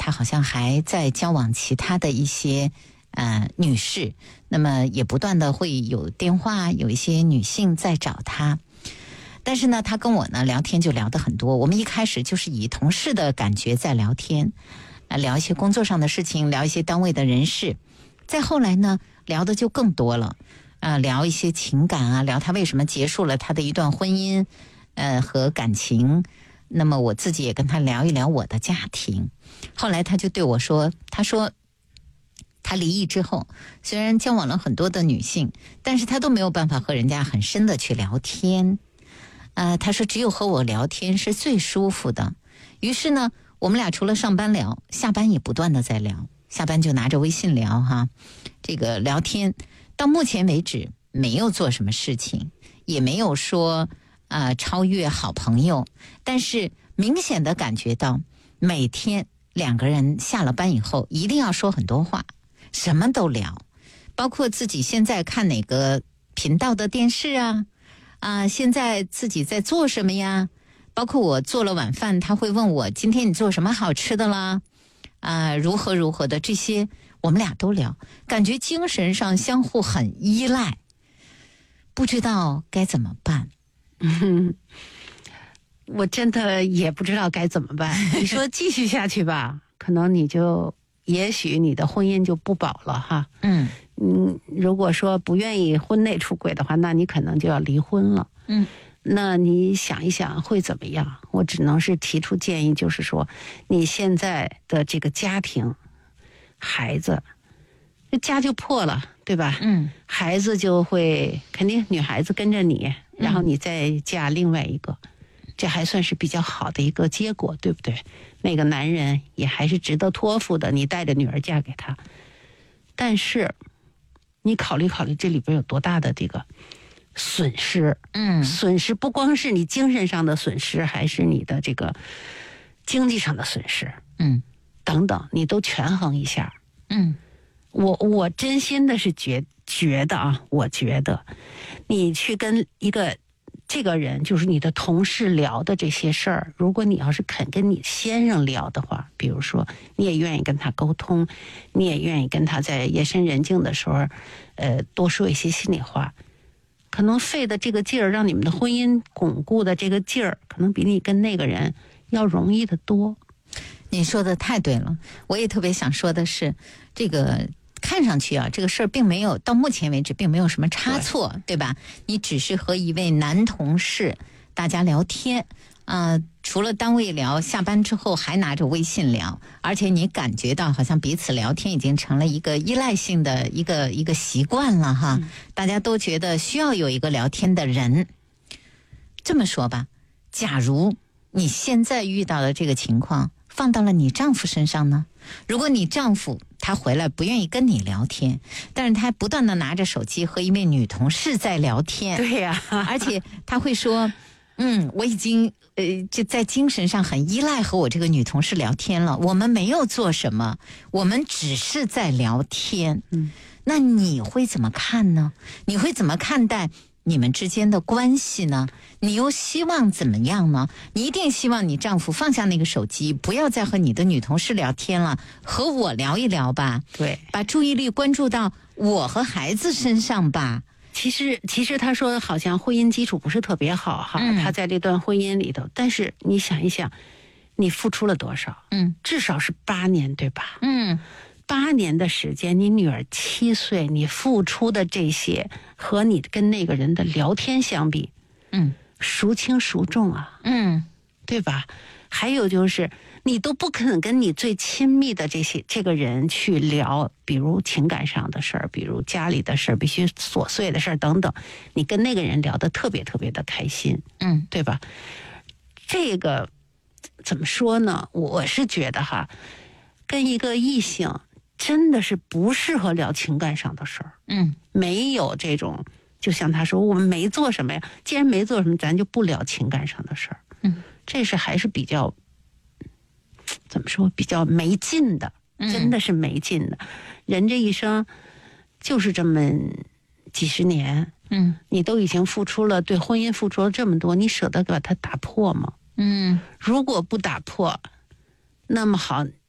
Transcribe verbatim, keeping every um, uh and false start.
他好像还在交往其他的一些呃女士，那么也不断的会有电话，有一些女性在找他。但是呢，他跟我呢聊天就聊得很多。我们一开始就是以同事的感觉在聊天，啊，聊一些工作上的事情，聊一些单位的人事。再后来呢，聊的就更多了，啊，聊一些情感啊，聊他为什么结束了他的一段婚姻，呃和感情。那么我自己也跟他聊一聊我的家庭。后来他就对我说，他说他离异之后，虽然交往了很多的女性，但是他都没有办法和人家很深的去聊天。呃，他说只有和我聊天是最舒服的。于是呢，我们俩除了上班聊，下班也不断的在聊，下班就拿着微信聊哈，这个聊天到目前为止没有做什么事情，也没有说呃超越好朋友，但是明显的感觉到每天两个人下了班以后一定要说很多话，什么都聊，包括自己现在看哪个频道的电视啊。啊，现在自己在做什么呀？包括我做了晚饭，他会问我今天你做什么好吃的啦？啊，如何如何的，这些我们俩都聊，感觉精神上相互很依赖，不知道该怎么办。 嗯，我真的也不知道该怎么办。你说继续下去吧，可能你就也许你的婚姻就不保了哈。嗯。嗯，如果说不愿意婚内出轨的话，那你可能就要离婚了。嗯，那你想一想会怎么样？我只能是提出建议，就是说你现在的这个家庭，孩子，这家就破了，对吧？嗯，孩子就会肯定女孩子跟着你，然后你再嫁另外一个，嗯，这还算是比较好的一个结果，对不对？那个男人也还是值得托付的，你带着女儿嫁给他，但是。你考虑考虑这里边有多大的这个损失，嗯，损失不光是你精神上的损失，还是你的这个经济上的损失，嗯，等等，你都权衡一下，嗯，我我真心的是觉觉得啊，我觉得你去跟一个这个人，就是你的同事聊的这些事儿，如果你要是肯跟你先生聊的话，比如说你也愿意跟他沟通，你也愿意跟他在夜深人静的时候，呃，多说一些心里话，可能费的这个劲儿，让你们的婚姻巩固的这个劲儿，可能比你跟那个人要容易得多。 你说的太对了，我也特别想说的是，这个看上去啊，这个事儿并没有到目前为止并没有什么差错， 对, 对吧？你只是和一位男同事大家聊天，啊、呃，除了单位聊，下班之后还拿着微信聊，而且你感觉到好像彼此聊天已经成了一个依赖性的一个一个习惯了哈、嗯，大家都觉得需要有一个聊天的人。这么说吧，假如你现在遇到的这个情况放到了你丈夫身上呢？如果你丈夫他回来不愿意跟你聊天，但是他不断的拿着手机和一位女同事在聊天， 对呀、啊， 而且他会说，嗯，我已经呃就在精神上很依赖和我这个女同事聊天了，我们没有做什么，我们只是在聊天。嗯，那你会怎么看呢？你会怎么看待你们之间的关系呢？你又希望怎么样呢？你一定希望你丈夫放下那个手机，不要再和你的女同事聊天了，和我聊一聊吧。 对， 把注意力关注到我和孩子身上吧。 其实，其实他说好像婚姻基础不是特别好哈、嗯，他在这段婚姻里头，但是你想一想，你付出了多少？嗯，至少是八年，对吧？嗯。八年的时间，你女儿七岁，你付出的这些和你跟那个人的聊天相比，嗯，孰轻孰重啊？嗯，对吧？还有就是，你都不肯跟你最亲密的这些这个人去聊，比如情感上的事儿，比如家里的事儿，必须琐碎的事儿等等，你跟那个人聊得特别特别的开心，嗯，对吧？这个怎么说呢？我是觉得哈，跟一个异性。真的是不适合聊情感上的事儿，嗯，没有这种，就像他说，我们没做什么呀，既然没做什么，咱就不聊情感上的事儿，嗯，这是还是比较，怎么说，比较没劲的，真的是没劲的。嗯、人这一生就是这么几十年，嗯，你都已经付出了，对婚姻付出了这么多，你舍得把它打破吗？嗯，如果不打破，那么好。